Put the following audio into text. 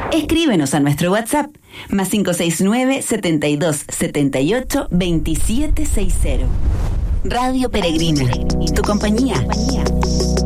Escríbenos a nuestro WhatsApp más 569 72 78 2760. Radio Peregrina, tu compañía.